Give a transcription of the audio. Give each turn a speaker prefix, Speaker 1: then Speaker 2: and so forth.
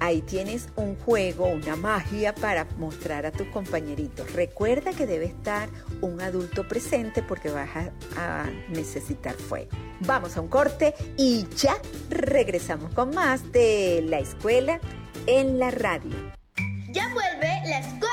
Speaker 1: Ahí tienes un juego, una magia para mostrar a tus compañeritos. Recuerda que debe estar un adulto presente porque vas a necesitar fuego. Vamos a un corte y ya regresamos con más de La Escuela en la Radio.
Speaker 2: Ya vuelve La Escuela